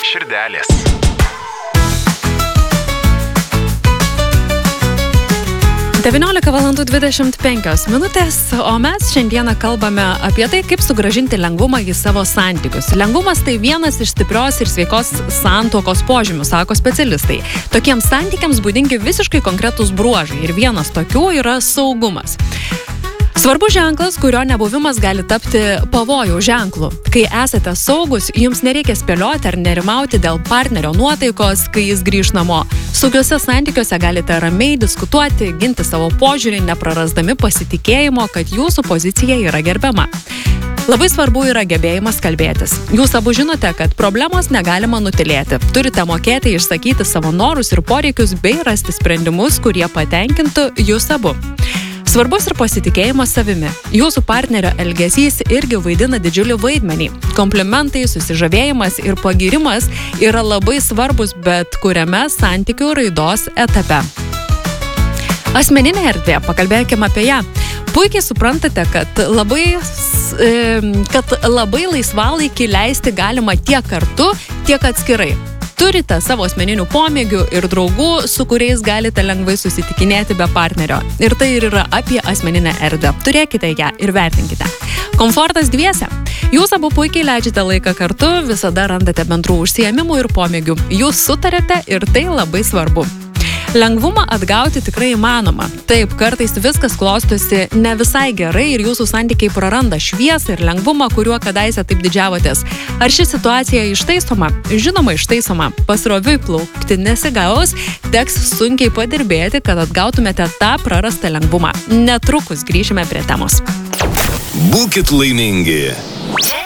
širdelės. Valandų 25 minutės, o mes šiandieną kalbame apie tai, kaip sugrąžinti lengvumą į savo santykius. Lengvumas tai vienas iš stiprios ir sveikos santuokos požymių, sako specialistai. Tokiems santykiams būdingi visiškai konkretūs bruožai ir vienas tokių yra saugumas. Svarbus ženklas, kurio nebuvimas gali tapti pavojaus ženklu. Kai esate saugus, jums nereikia spėlioti ar nerimauti dėl partnerio nuotaikos, kai jis grįž namo. Saugiuose santykiuose galite ramiai diskutuoti, ginti savo požiūrį, neprarasdami pasitikėjimo, kad jūsų pozicija yra gerbiama. Labai svarbu yra gebėjimas kalbėtis. Jūs abu žinote, kad problemos negalima nutilėti. Turite mokėti išsakyti savo norus ir poreikius bei rasti sprendimus, kurie patenkintų jūs abu. Svarbus ir pasitikėjimas savimi. Jūsų partnerio elgesys irgi vaidina didžiulį vaidmenį. Komplimentai, susižavėjimas ir pagirimas yra labai svarbus bet kuriame santykių raidos etape. Asmeninė erdvė, pakalbėkime apie ją. Puikiai suprantate, kad labai laisvalaikį leisti galima tiek kartu, tiek atskirai. Turite savo asmeninių pomėgių ir draugų, su kuriais galite lengvai susitikinėti be partnerio. Ir tai ir yra apie asmeninę erdvę. Turėkite ją ir vertinkite. Komfortas dviese. Jūs abu puikiai leidžiate laiką kartu, visada randate bendrų užsiėmimų ir pomėgių. Jūs sutarėte ir tai labai svarbu. Lengvumą atgauti tikrai įmanoma. Taip, kartais viskas klostosi ne visai gerai ir jūsų santykiai praranda šviesą ir lengvumą, kuriuo kadaise taip didžiavotės. Ar ši situacija ištaisoma? Žinoma, ištaisoma. Pasroviui plaukti nesigaus, teks sunkiai padirbėti, kad atgautumėte tą prarastą lengvumą. Netrukus grįšime prie temos. Būkit laimingi.